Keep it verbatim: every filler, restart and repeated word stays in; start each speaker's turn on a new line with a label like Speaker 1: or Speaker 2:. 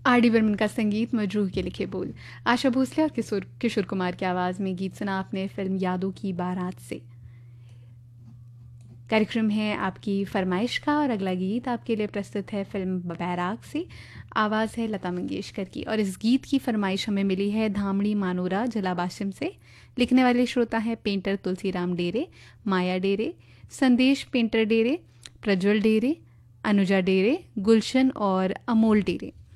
Speaker 1: R D Burman का संगीत, मजरूह के लिखे बोल। आशा भोसले और किशोर किशोर कुमार की आवाज़ में गीत सुना आपने फिल्म यादों की बारात से। कार्यक्रम है आपकी फरमाइश का और अगला गीत आपके लिए प्रस्तुत है फिल्म बैराग से। आवाज़ है लता मंगेशकर की और इस गीत की फरमाइश हमें मिली है धामड़ी मानोरा जलाबाशिम से। लिखने वाले श्रोता हैं पेंटर तुलसीराम डेरे, माया डेरे, संदेश पेंटर डेरे, प्रज्वल डेरे, अनुजा डेरे, गुलशन और अमोल डेरे।